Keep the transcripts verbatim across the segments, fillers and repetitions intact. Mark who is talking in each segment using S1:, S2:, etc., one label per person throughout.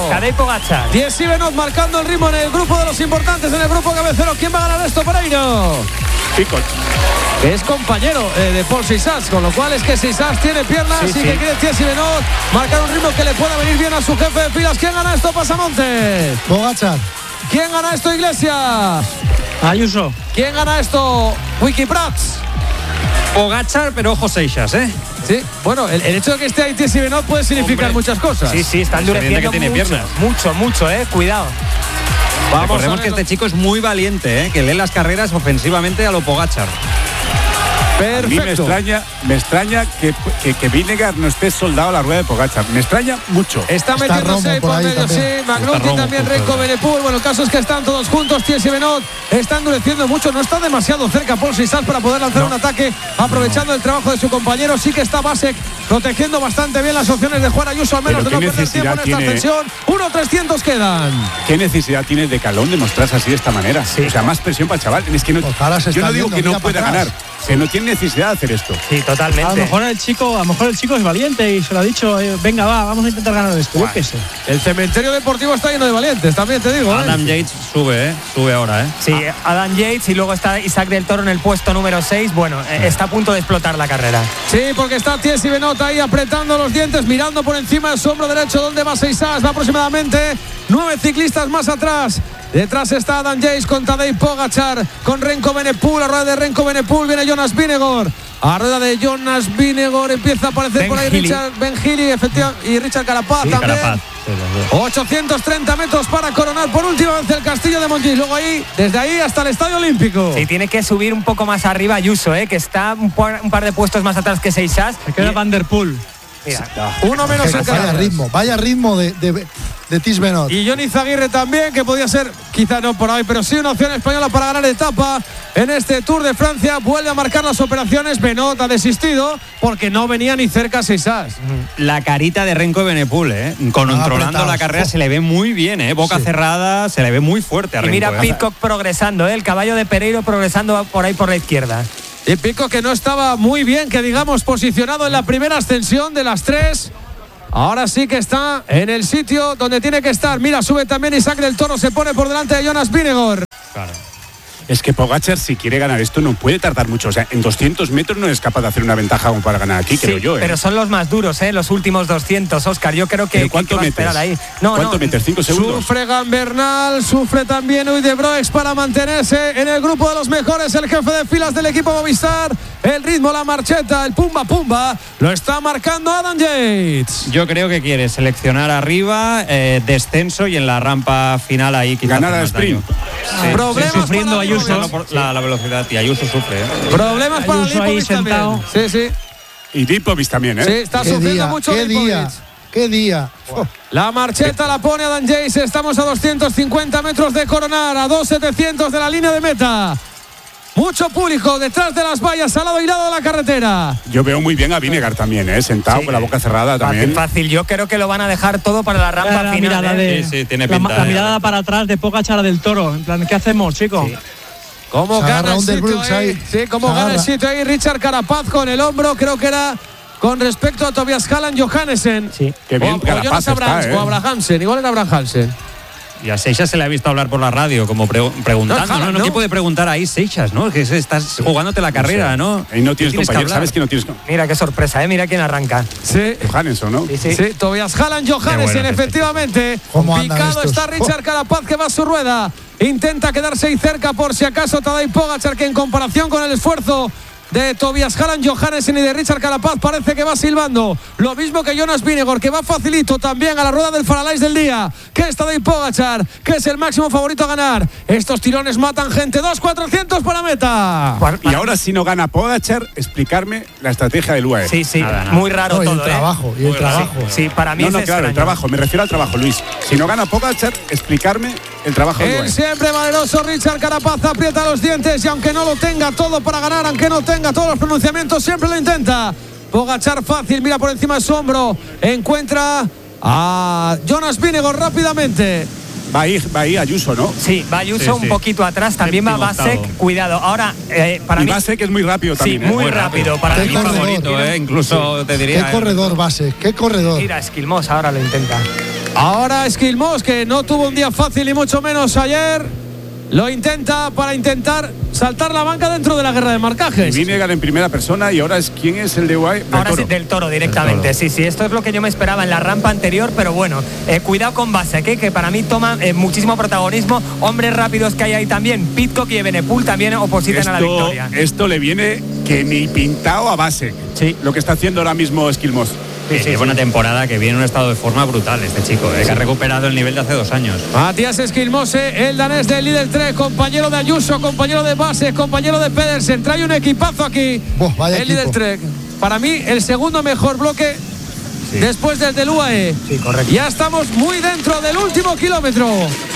S1: Tadej Pogačar.
S2: Jesse Benoot marcando el ritmo en el grupo de los importantes, en el grupo cabecero. ¿Quién va a ganar esto, Pereiro?
S3: Picot.
S2: Que es compañero eh, de Paul Sissas, con lo cual es que Sissas tiene piernas sí, y sí. que quiere Jesse Benoot marcar un ritmo que le pueda venir bien a su jefe de filas. ¿Quién gana esto, Pasamontes?
S4: Pogačar.
S2: ¿Quién gana esto, Iglesias?
S5: Ayuso.
S2: ¿Quién gana esto, Wikiprats?
S6: Pogačar, pero ojo Seixas, ¿eh?
S2: Sí, bueno, el, el hecho de que esté ahí Jesse Benoot puede significar Hombre. muchas cosas.
S1: Sí, sí, está endureciendo
S6: que tiene
S1: mucho,
S6: piernas.
S1: mucho, mucho, eh, cuidado.
S6: Vamos Recordemos que este chico es muy valiente, ¿eh? Que lee las carreras ofensivamente a lo Pogačar.
S2: Perfecto.
S3: A mí me extraña, me extraña que, que, que Vinegar no esté soldado a la rueda de Pogačar. Me extraña mucho.
S2: Está, está metiéndose ahí por, por medio,
S4: también.
S2: sí. McNulty también, Renko Benepul. Bueno, el caso es que están todos juntos. Jesse Benoot está endureciendo mucho. No está demasiado cerca Paul Sissas para poder lanzar no. un ataque, aprovechando no. el trabajo de su compañero. Sí que está Vasek protegiendo bastante bien las opciones de Juan Ayuso, al menos de no perder tiempo en esta ascensión. uno trescientos quedan.
S3: ¿Qué necesidad tiene de Calón de mostrarse así de esta manera? Sí. O sea, más presión para el chaval. Es que no, pues yo no digo que no pueda ganar. Que no tiene necesidad de hacer esto.
S1: Sí, totalmente.
S5: A lo mejor el chico, a lo mejor el chico es valiente y se lo ha dicho, eh, venga, va, vamos a intentar ganar esto. Yo qué sé.
S2: El cementerio deportivo está lleno de valientes, también te digo.
S6: Adam
S2: ¿eh?
S6: Yates sube, ¿eh? Sube ahora, ¿eh?
S1: Sí, ah. Adam Yates y luego está Isaac del Toro en el puesto número seis. Bueno, eh, está a punto de explotar la carrera.
S2: Sí, porque está Jesse Benoot ahí apretando los dientes, mirando por encima del su hombro derecho donde va Sissas. Va aproximadamente nueve ciclistas más atrás. Detrás está Adam Yates con Tadej Pogačar, con Renko Benepul. A rueda de Renko Benepul viene Jonas Vingegaard. A rueda de Jonas Vingegaard empieza a aparecer
S1: Ben
S2: por ahí
S1: Healy.
S2: Richard Ben Healy, efectivamente, y Richard Carapaz
S6: sí,
S2: también.
S6: Carapaz.
S2: ochocientos treinta metros para coronar por última vez el Castillo de Montjuïc. Luego ahí, desde ahí hasta el Estadio Olímpico.
S1: Sí, tiene que subir un poco más arriba Ayuso, ¿eh? Que está un par, un par de puestos más atrás que Sissas.
S5: Se queda Van der Poel.
S1: Mira,
S2: uno menos en
S4: Vaya ritmo, vaya ritmo de, de, de Tis Benoot.
S2: Y Johnny Zaguirre también, que podía ser, quizá no por ahí, pero sí una opción española para ganar etapa en este Tour de Francia. Vuelve a marcar las operaciones. Benoot ha desistido porque no venía ni cerca a Sissas.
S6: La carita de Renko Benepul, ¿eh? Controlando la carrera, se le ve muy bien, ¿eh? Boca sí. cerrada, se le ve muy fuerte a Renko.
S1: Y mira,
S6: ¿eh?
S1: Pidcock progresando, ¿eh? El caballo de Pereiro progresando por ahí por la izquierda.
S2: Y Pico que no estaba muy bien, que digamos, posicionado en la primera ascensión de las tres. Ahora sí que está en el sitio donde tiene que estar. Mira, sube también Isaac del Toro, se pone por delante de Jonas Vingegaard.
S3: Claro. Es que Pogačar, si quiere ganar esto, no puede tardar mucho. O sea, en doscientos metros no es capaz de hacer una ventaja como para ganar aquí,
S1: sí,
S3: creo yo. ¿eh?
S1: Pero son los más duros, ¿eh? Los últimos doscientos, Óscar. Yo creo que,
S3: ¿cuánto
S1: que va a esperar ahí. No,
S3: ¿Cuánto
S1: no.
S3: metes? ¿Cinco segundos?
S2: Sufre Gambernal, sufre también Uy de Broex para mantenerse en el grupo de los mejores. El jefe de filas del equipo Movistar. El ritmo, la marcheta, el pumba pumba, lo está marcando Adam Yates.
S6: Yo creo que quiere seleccionar arriba, eh, descenso y en la rampa final ahí quizás
S3: ganar al sprint.
S6: Sí.
S2: Problemas
S6: sí, sufriendo
S2: para
S6: Ayuso la, la velocidad y Ayuso sufre. ¿eh?
S2: Problemas para
S5: Ayuso ahí sentado.
S2: Sí, sí.
S3: Y Lipovic también, ¿eh?
S2: Sí, está
S4: ¿Qué
S2: sufriendo
S4: día,
S2: mucho
S4: qué
S2: Lipovic.
S4: día, qué día. Oh.
S2: La marcheta la pone Adam Yates. Estamos a doscientos cincuenta metros de coronar, a dos setecientos de la línea de meta. Mucho público detrás de las vallas, al lado y lado de la carretera.
S3: Yo veo muy bien a Vinegar también, ¿eh? Sentado sí. con la boca cerrada también.
S1: Fácil, fácil. Yo creo que lo van a dejar todo para la rampa
S5: la
S1: final.
S5: Mirada
S1: ¿eh?
S5: de,
S6: sí, sí, tiene
S5: la,
S6: pinta.
S5: La, la mirada para atrás de Pogačar del Toro. En plan, ¿qué hacemos, chicos? Sí.
S2: ¿Cómo gana el sitio ahí? Sí, cómo gana el sitio ahí Richard Carapaz con el hombro. Creo que era con respecto a Tobias Halland Johannesen.
S1: Sí.
S3: Qué bien,
S2: o, Carapaz o está, ¿eh? O Abrahamsen. Igual era Abrahamsen.
S6: Y a Seixas se le ha visto hablar por la radio, como pre preguntando, ¿no? ¿no? ¿no? ¿Qué puede preguntar ahí Seixas, no? Que estás jugándote la carrera, ¿no?
S3: Y no tienes, tienes compañero, ¿sabes que no tienes?
S1: Mira qué sorpresa, ¿eh? Mira quién arranca.
S2: Sí.
S3: Johannesson, ¿no?
S2: Sí, sí. sí. Tobias Halland Johannesen, bueno, efectivamente. Picado está Richard Carapaz, que va a su rueda. Intenta quedarse ahí cerca por si acaso Tadej Pogačar, que en comparación con el esfuerzo de Tobias Halland Johannesen y de Richard Carapaz parece que va silbando. Lo mismo que Jonas Vingegaard, que va facilito también a la rueda del Faralays del día, que es Tadej Pogačar, que es el máximo favorito a ganar. Estos tirones matan gente. dos cuatrocientos para meta.
S3: Y ahora, si no gana Pogačar, explicarme la estrategia del U A E.
S1: Sí, sí, nada, nada. Muy raro
S4: no, y
S1: todo,
S4: el trabajo,
S1: ¿eh?
S4: y el muy trabajo.
S1: Sí, sí, para mí
S3: no,
S1: es
S3: no, claro,
S1: extraño.
S3: el trabajo, me refiero al trabajo, Luis. Si no gana Pogačar, explicarme el trabajo del U A E.
S2: El siempre valeroso Richard Carapaz aprieta los dientes y aunque no lo tenga todo para ganar, aunque no tenga todos los pronunciamientos, siempre lo intenta. Pogačar fácil, mira por encima de su hombro, encuentra a Jonas Vingegaard rápidamente.
S3: Va ahí, va ahí Ayuso, ¿no?
S1: Sí, va Ayuso
S6: sí,
S1: un
S6: sí.
S1: poquito atrás, también va Vasek, cuidado. Ahora, eh, para
S3: y
S1: mí...
S3: Vasek es muy rápido también.
S1: Sí, muy,
S3: ¿eh?
S1: muy rápido. Para
S4: qué
S1: mí
S4: corredor,
S6: favorito, ¿eh? Incluso sí. te diría.
S4: Qué corredor, Vasek, qué corredor.
S1: Mira, Esquilmos ahora lo intenta.
S2: Ahora Esquilmos, que no tuvo un día fácil y mucho menos ayer, lo intenta para intentar saltar la banca dentro de la guerra de marcajes.
S3: Vinegar en primera persona y ahora es quién es el de U A E.
S1: Ahora sí, del Toro directamente. Del toro. Sí, sí, esto es lo que yo me esperaba en la rampa anterior, pero bueno, eh, cuidado con Basek, eh, que para mí toma eh, muchísimo protagonismo. Hombres rápidos que hay ahí también. Pitcock y Evenepoel también opositan
S3: esto,
S1: a la victoria.
S3: Esto le viene que ni pintado a Basek.
S1: Sí.
S3: Lo que está haciendo ahora mismo Esquilmos.
S6: Sí, sí, lleva una temporada que viene en un estado de forma brutal este chico, eh, sí. que ha recuperado el nivel de hace dos años.
S2: Matías Esquilmose, el danés del líder tres, compañero de Ayuso, compañero de Basek, compañero de Pedersen. Trae un equipazo aquí.
S4: Oh, vaya
S2: el líder tres. Para mí, el segundo mejor bloque sí. después del del U A E.
S1: Sí, correcto.
S2: Ya estamos muy dentro del último kilómetro.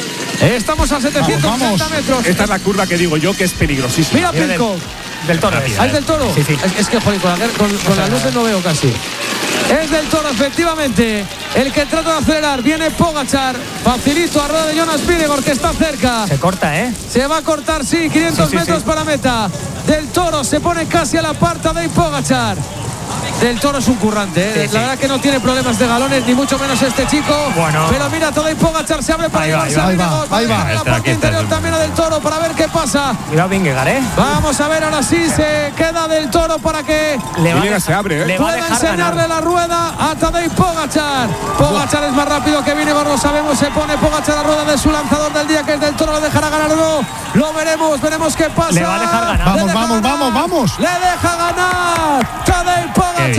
S2: Estamos a setecientos ochenta metros.
S3: Esta es la curva que digo yo que es peligrosísima.
S2: Mira Pitcock.
S1: Del, del Toro.
S2: ¿Ah, es del Toro?
S1: Sí, sí.
S2: Es, es que, joder, con, la, con, con las luces no veo casi. Es del Toro, efectivamente. El que trata de acelerar. Viene Pogačar. Facilito a rueda de Jonas Vingegaard, que está cerca.
S1: Se corta, ¿eh?
S2: Se va a cortar, sí. quinientos sí, sí, metros sí. para meta. Del Toro se pone casi a la par de Pogačar. Del Toro es un currante, ¿eh? sí, sí. La verdad que no tiene problemas de galones, ni mucho menos este chico. Bueno. Pero mira, Tadej Pogačar se abre para llevarse a Vingegaard. Ahí va, ahí va. La parte interior también a Del Toro para ver qué pasa.
S1: Cuidado Vingegaard, ¿eh?
S2: Vamos a ver, ahora sí se queda Del Toro para que
S3: le va a se abre, ¿eh?
S2: Le pueda enseñarle ganar. la rueda a Tadej Pogačar. Pogačar es más rápido que Vingegaard, lo sabemos. Se pone Pogačar a la rueda de su lanzador del día, que es Del Toro. ¿Le dejará ganar o no? Lo veremos, veremos qué pasa.
S1: Le va a dejar ganar.
S4: Vamos, vamos,
S2: ganar.
S4: vamos, vamos.
S2: Le deja ganar Tadej Pogačar.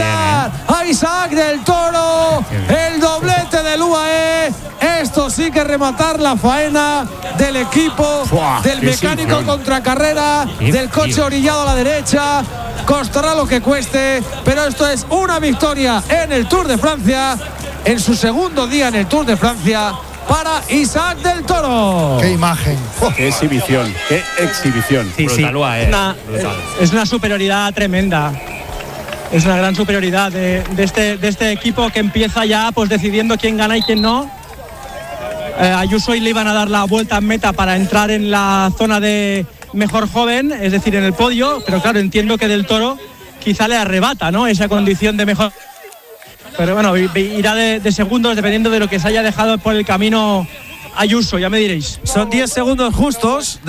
S2: A Isaac Del Toro, el doblete del U A E. Esto sí que rematar la faena del equipo, Buah, del mecánico sinción. Contracarrera, qué del coche tío. orillado a la derecha. Costará lo que cueste, pero esto es una victoria en el Tour de Francia, en su segundo día en el Tour de Francia, para Isaac Del Toro.
S4: ¡Qué imagen!
S3: Oh, ¡Qué exhibición! ¡Qué exhibición!
S5: Sí, sí.
S6: Brutal,
S5: es, una, es una superioridad tremenda. Es una gran superioridad de, de, este, de este equipo que empieza ya pues decidiendo quién gana y quién no. Eh, Ayuso y le iban a dar la vuelta en meta para entrar en la zona de mejor joven, es decir, en el podio, pero claro, entiendo que Del Toro quizá le arrebata, ¿no?, esa condición de mejor. Pero bueno, irá de, de segundos dependiendo de lo que se haya dejado por el camino Ayuso, ya me diréis.
S2: Son diez segundos justos.